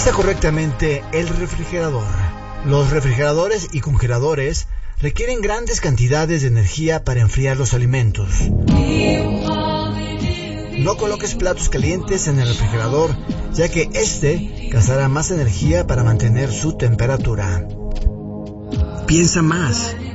Utiliza correctamente el refrigerador. Los refrigeradores y congeladores requieren grandes cantidades de energía para enfriar los alimentos. No coloques platos calientes en el refrigerador, ya que este gastará más energía para mantener su temperatura. Piensa más.